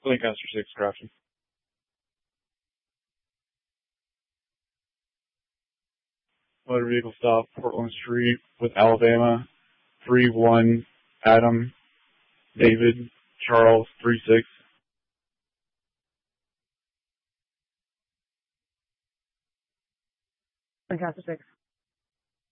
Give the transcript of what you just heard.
Lancaster 6, Crafton. Motor vehicle stop, Portland Street with Alabama, 3-1, Adam, David, Charles, 3-6. Lancaster 6.